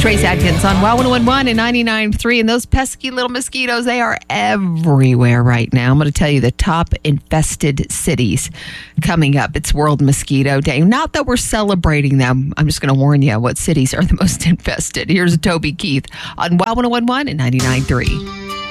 Trace Adkins on WOW 101 and 99.3. And those pesky little mosquitoes, they are everywhere right now. I'm going to tell you the top infested cities coming up. It's World Mosquito Day. Not that we're celebrating them. I'm just going to warn you what cities are the most infested. Here's Toby Keith on WOW 101 and 99.3.